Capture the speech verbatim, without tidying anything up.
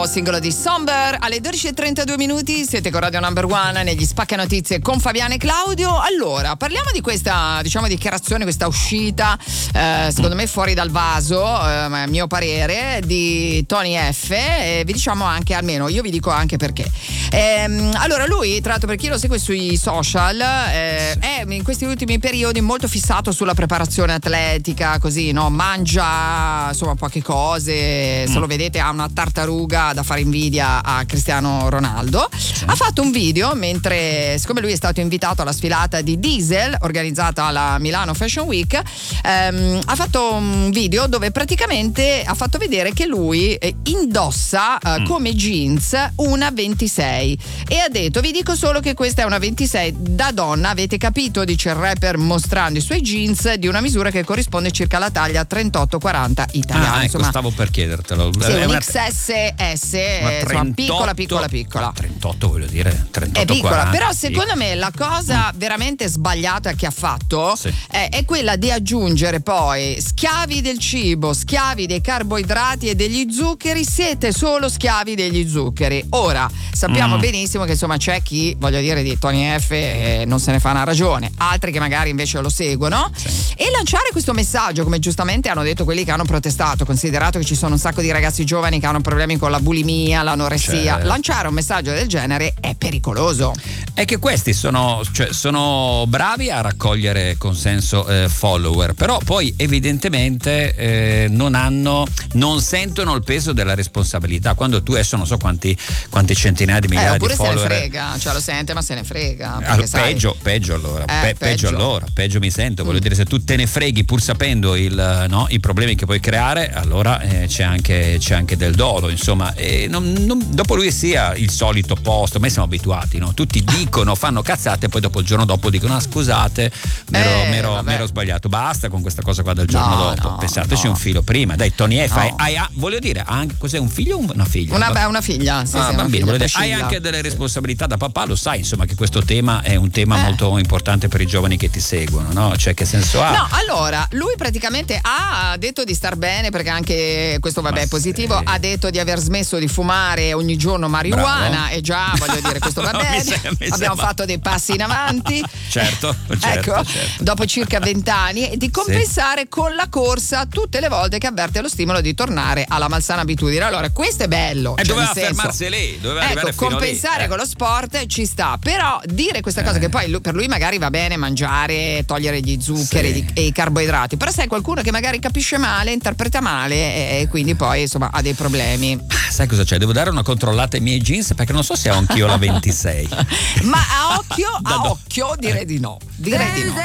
nuovo singolo di Somber alle dodici e trentadue minuti. Siete con Radio Number One negli Spacca Notizie con Fabiana e Claudio. Allora, parliamo di questa, diciamo, dichiarazione, questa uscita, eh, secondo me fuori dal vaso, eh, a mio parere, di Tony F. E vi diciamo anche, almeno io vi dico anche perché. Ehm, allora, lui, tra l'altro, per chi lo segue sui social, eh, è in questi ultimi periodi molto fissato sulla preparazione atletica, così, no? Mangia, insomma, poche cose. Se lo vedete, ha una tartaruga da fare invidia a Cristiano Ronaldo. Sì. Ha fatto un video mentre, siccome lui è stato invitato alla sfilata di Diesel organizzata alla Milano Fashion Week, ehm, ha fatto un video dove praticamente ha fatto vedere che lui eh, indossa eh, mm. come jeans una ventisei e ha detto: vi dico solo che questa è una ventisei da donna, avete capito? Dice il rapper mostrando i suoi jeans di una misura che corrisponde circa alla taglia trentotto quaranta italiana. Ah, ecco, insomma, stavo per chiedertelo. sì, è un una... X S S, eh, insomma, piccola piccola piccola. trentotto voglio dire, trentotto è piccola, quaranta, però secondo piccola. me la cosa veramente sbagliata che ha fatto sì. è, è quella di aggiungere poi schiavi del cibo, schiavi dei carboidrati e degli zuccheri, siete solo schiavi degli zuccheri. Ora sappiamo mm. benissimo che insomma c'è chi, voglio dire, di Tony F eh, non se ne fa una ragione, altri che magari invece lo seguono, sì. e lanciare questo messaggio, come giustamente hanno detto quelli che hanno protestato, considerato che ci sono un sacco di ragazzi giovani che hanno problemi con la bulimia, l'anoressia, certo. lanciare un messaggio del genere è pericoloso. È che questi sono, cioè, sono bravi a raccogliere consenso eh, follower, però poi evidentemente eh, non hanno, non sentono il peso della responsabilità. Quando tu adesso non so quanti, quanti centinaia di migliaia eh, di follower, se ne frega, cioè lo sente ma se ne frega. Allora, sai, peggio, peggio allora, eh, pe- peggio. peggio allora, peggio mi sento. Voglio mm. dire, se tu te ne freghi pur sapendo il, no, i problemi che puoi creare, allora eh, c'è anche c'è anche del dolo, insomma. E non, non, dopo lui sia il solito posto, ma siamo abituati, no? Tutti dicono, fanno cazzate e poi dopo il giorno dopo dicono: ah, scusate, mi ero sbagliato, basta con questa cosa qua del giorno no, dopo. No, Pensateci no. un filo prima, dai. Tony F, no. hai, hai, hai, voglio dire, anche, cos'è un figlio o una figlia? Una, beh, una figlia, sì, ah, sì, bambino, una figlia, dire, hai anche delle responsabilità da papà, lo sai, insomma, che questo tema è un tema eh. molto importante per i giovani che ti seguono, no? Cioè, che senso ha? No, allora, lui praticamente ha detto di star bene, perché anche questo vabbè è positivo, sì. ha detto di aver smesso di fumare ogni giorno marijuana. Bravo. E già, voglio dire, questo va bene. Abbiamo sembra. fatto dei passi in avanti. Certo, certo, ecco, certo. dopo circa vent'anni, e di compensare sì. con la corsa tutte le volte che avverte lo stimolo di tornare alla malsana abitudine. Allora, questo è bello. E cioè, doveva senso, fermarsi lì, doveva ecco, arrivare fino compensare lì, eh. con lo sport ci sta, però dire questa cosa eh. che poi lui, per lui magari va bene mangiare, togliere gli zuccheri sì. e i carboidrati, però sai qualcuno che magari capisce male, interpreta male e, e quindi poi insomma ha dei problemi. Sai cosa c'è? Devo dare una controllata ai miei jeans perché non so se ho anch'io la ventisei. Ma a occhio, a occhio direi di no. Direi di no.